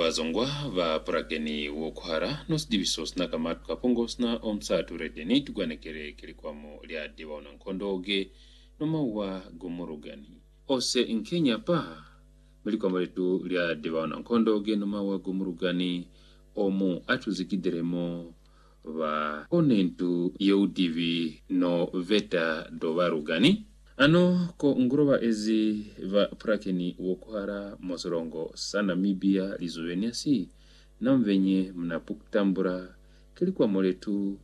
wazongwa va prakeni wokuhara nos divisos na kamatu kapongos na omsatu reteni tugwanekere kilikwamo lya diwa unankondoge nomawa gumurugani ose inkenya pa milikwamo letu lya diwa unankondoge nomawa gumurugani omu atuzikideremo va onentu UDV no veta do varugani ano ko nguroba ezi va prakeni wokuhara mosorongo sa Namibia lizoveniasi namvenye mnapukutambura kilikuwa moletu